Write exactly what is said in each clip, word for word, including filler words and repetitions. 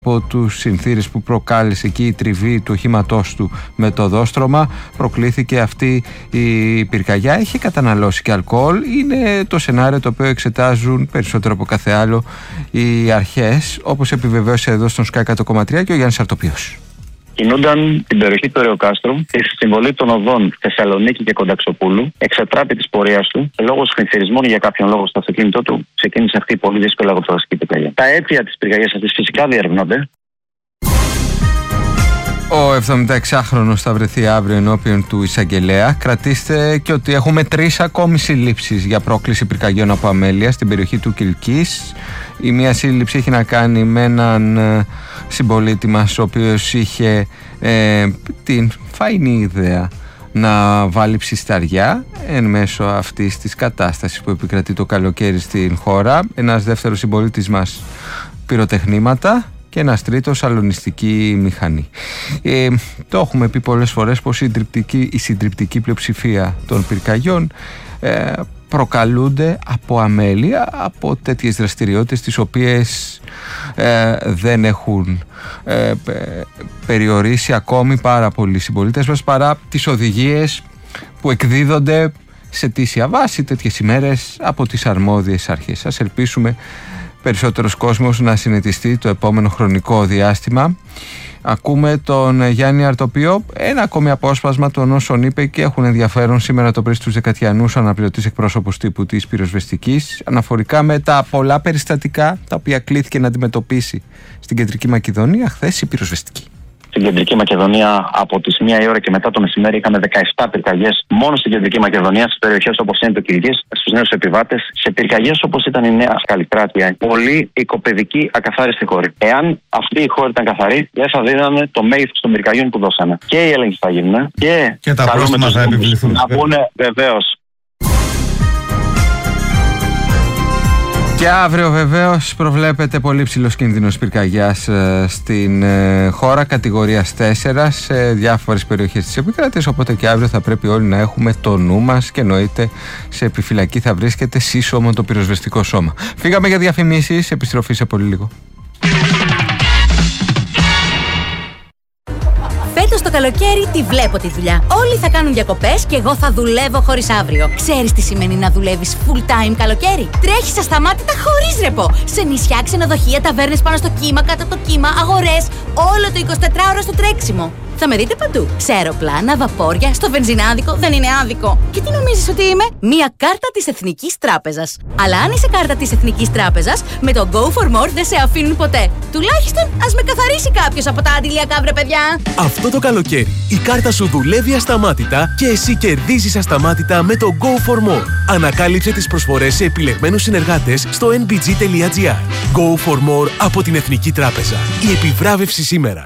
Από τους συνθήρες που προκάλεσε εκεί η τριβή του οχήματός του με το δόστρωμα, προκλήθηκε αυτή η πυρκαγιά. Είχε καταναλώσει και αλκοόλ. Είναι το σενάριο το οποίο εξετάζουν περισσότερο από κάθε άλλο οι αρχές, όπως επιβεβαίωσε εδώ στον Sky εκατό κόμμα τρία και ο Γιάννης Αρτοπίος. Κινούνταν την περιοχή του Ρεοκάστρου και στη συμβολή των οδών Θεσσαλονίκη και Κονταξοπούλου, εξετράπη τη πορεία του, λόγω συγχειρισμών για κάποιον λόγο στο αυτοκίνητό του, ξεκίνησε αυτή η πολύ δύσκολη αγροτική πυρκαγιά. Τα αίτια τη πυρκαγιά αυτή φυσικά διερευνώνται. Ο εβδομηνταεξάχρονος θα βρεθεί αύριο ενώπιον του εισαγγελέα. Κρατήστε και ότι έχουμε τρεις ακόμη συλλήψεις για πρόκληση πυρκαγιών από αμέλεια στην περιοχή του Κιλκής. Η μία σύλληψη έχει να κάνει με έναν συμπολίτη μας, ο οποίος είχε ε, την φαϊνή ιδέα να βάλει ψισταριά εν μέσω αυτής της κατάστασης που επικρατεί το καλοκαίρι στην χώρα. Ένας δεύτερος συμπολίτης μας πυροτεχνήματα και ένας τρίτος αλωνιστική μηχανή. Ε, το έχουμε πει πολλές φορές πως η συντριπτική, η συντριπτική πλειοψηφία των πυρκαγιών ε, προκαλούνται από αμέλεια, από τέτοιες δραστηριότητες τις οποίες ε, δεν έχουν ε, περιορίσει ακόμη πάρα πολλοί συμπολίτες μας, παρά τις οδηγίες που εκδίδονται σε αιτήσια βάση τέτοιες ημέρες από τις αρμόδιες αρχές. Ας ελπίσουμε περισσότερος κόσμος να συνετιστεί το επόμενο χρονικό διάστημα. Ακούμε τον Γιάννη Αρτοπίο, ένα ακόμη απόσπασμα των όσων είπε και έχουν ενδιαφέρον σήμερα το πρωί στους Δεκατιανούς, αναπληρωτής εκπρόσωπος τύπου της πυροσβεστικής, αναφορικά με τα πολλά περιστατικά τα οποία κλήθηκε να αντιμετωπίσει στην Κεντρική Μακεδονία χθες η πυροσβεστική. Στην Κεντρική Μακεδονία, από τις μία η ώρα και μετά το μεσημέρι, είχαμε δεκαεπτά πυρκαγιές μόνο στην Κεντρική Μακεδονία, στις περιοχές όπως είναι το Κιλκής, στους νέους επιβάτες, σε πυρκαγιές όπως ήταν η Νέα Σκαλικράτεια. Πολύ οικοπεδική, ακαθάριστη χώρη. Εάν αυτή η χώρη ήταν καθαρή, δεν θα δίνανε το μέγεθος των πυρκαγιών που δώσανε. Και οι έλεγχοι θα γίνουν και, και τα πρόστιμα θα επιβληθούν. Να πούνε βεβαίως. Και αύριο βεβαίως προβλέπεται πολύ ψηλός κίνδυνος πυρκαγιάς ε, στην ε, χώρα κατηγορίας τέσσερα σε διάφορες περιοχές της επικράτειας, οπότε και αύριο θα πρέπει όλοι να έχουμε το νου μας και εννοείται σε επιφυλακή θα βρίσκεται σύσσωμο το πυροσβεστικό σώμα. Φύγαμε για διαφημίσεις, επιστροφή σε πολύ λίγο. Φέτος το καλοκαίρι τη βλέπω τη δουλειά. Όλοι θα κάνουν διακοπές και εγώ θα δουλεύω χωρίς αύριο. Ξέρεις τι σημαίνει να δουλεύεις full time καλοκαίρι? Τρέχεις ασταμάτητα χωρίς ρεπό. Σε νησιά, ξενοδοχεία, ταβέρνες πάνω στο κύμα, κάτω από το κύμα, αγορές. Όλο το εικοσιτετράωρο στο τρέξιμο. Θα με δείτε παντού. Σε αεροπλάνα, βαπόρια, στο βενζινάδικο, δεν είναι άδικο. Και τι νομίζεις ότι είμαι? Μία κάρτα της Εθνικής Τράπεζας. Αλλά αν είσαι κάρτα της Εθνικής Τράπεζας, με το Go for More δεν σε αφήνουν ποτέ. Τουλάχιστον ας με καθαρίσει κάποιος από τα αντιλιακά, βρε παιδιά. Αυτό το καλοκαίρι η κάρτα σου δουλεύει ασταμάτητα και εσύ κερδίζεις ασταμάτητα με το Go for More. Ανακάλυψε τις προσφορές σε επιλεγμένους συνεργάτες στο εν μπι τζι τελεία τζι άρ. Go for More από την Εθνική Τράπεζα. Η επιβράβευση σήμερα.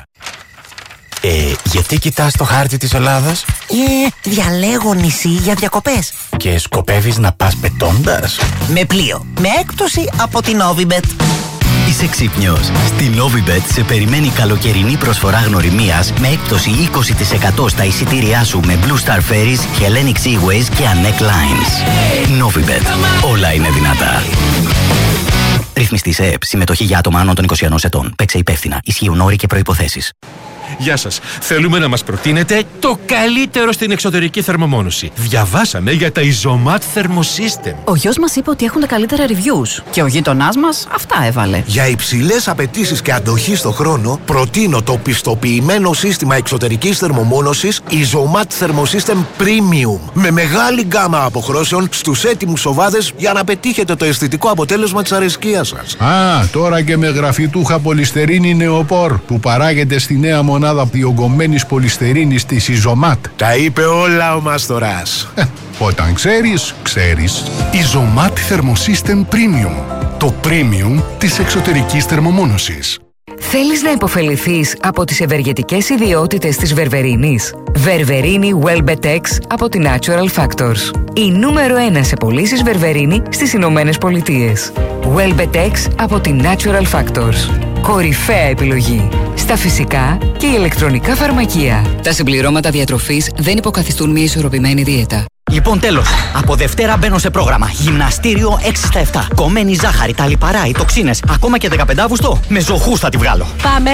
Ε, γιατί κοιτάς το χάρτη της Ελλάδας? Ε, διαλέγω νησί για διακοπές. Και σκοπεύεις να πας πετώντας? Με πλοίο, με έκπτωση από την Novibet. Είσαι ξύπνιος. Στη Novibet σε περιμένει καλοκαιρινή προσφορά γνωριμίας με έκπτωση είκοσι τοις εκατό στα εισιτήριά σου με Blue Star Ferries, Hellenic Seaways και Anek Lines. Novibet. Όλα είναι δυνατά. Ρυθμιστή σε ΕΕΠ. Συμμετοχή για άτομα άνω των είκοσι ενός ετών. Παίξε υπεύθυνα. Ισχύουν όροι και προϋποθέσεις. Γεια σας. Θέλουμε να μας προτείνετε το καλύτερο στην εξωτερική θερμομόνωση. Διαβάσαμε για τα Isomat Thermosystem. Ο γιος μας είπε ότι έχουν τα καλύτερα reviews και ο γείτονάς μας αυτά έβαλε. Για υψηλές απαιτήσεις και αντοχή στο χρόνο, προτείνω το πιστοποιημένο σύστημα εξωτερικής θερμομόνωσης Isomat Thermosystem Premium. Με μεγάλη γκάμα αποχρώσεων στους έτοιμους οβάδες για να πετύχετε το αισθητικό αποτέλεσμα της αρεσκίας σας. Α, τώρα και με γραφιτούχα πολυστερίνη νεοπόρ που παράγεται στη νέα μονάδα διογκωμένης πολυστερίνης της Isomat. Τα είπε όλα ο Μαστοράς. Όταν ξέρεις, ξέρεις. Isomat Thermosystem Premium. Το premium της εξωτερικής θερμομόνωσης. Θέλεις να υποφεληθείς από τις ευεργετικές ιδιότητες της βερβερίνης? Βερβερίνη Welbetex από τη Natural Factors. Η νούμερο ένα σε πωλήσεις βερβερίνη στις Ηνωμένες Πολιτείες. Welbetex από τη Natural Factors. Κορυφαία επιλογή στα φυσικά και ηλεκτρονικά φαρμακεία. Τα συμπληρώματα διατροφής δεν υποκαθιστούν μια ισορροπημένη δίαιτα. Λοιπόν, τέλος. Από Δευτέρα μπαίνω σε πρόγραμμα. Γυμναστήριο έξι στα επτά. Κομμένη ζάχαρη, τα λιπαρά, οι τοξίνες. Ακόμα και δεκαπέντε Αυγούστου. Με ζωχούς θα τη βγάλω. Πάμε.